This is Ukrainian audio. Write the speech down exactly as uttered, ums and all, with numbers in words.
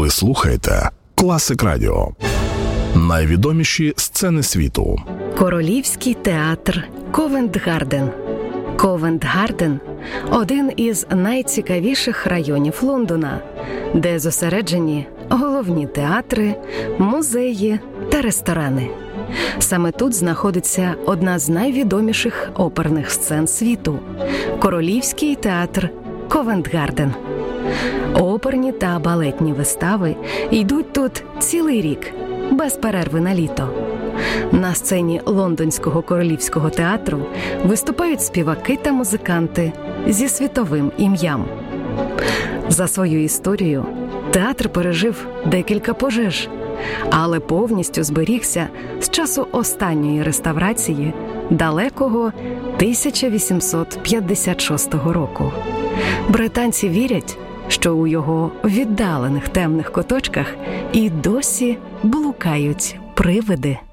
Ви слухаєте Класик Радіо. Найвідоміші сцени світу. Королівський театр Ковент-Гарден. Ковент-Гарден – один із найцікавіших районів Лондона, де зосереджені головні театри, музеї та ресторани. Саме тут знаходиться одна з найвідоміших оперних сцен світу – Королівський театр Ковент-Гарден. Оперні та балетні вистави йдуть тут цілий рік, без перерви на літо. На сцені Лондонського королівського театру виступають співаки та музиканти зі світовим ім'ям. За свою історію театр пережив декілька пожеж, але повністю зберігся з часу останньої реставрації далекого тисяча вісімсот п'ятдесят шостого року. Британці вірять, що у його віддалених темних куточках і досі блукають привиди.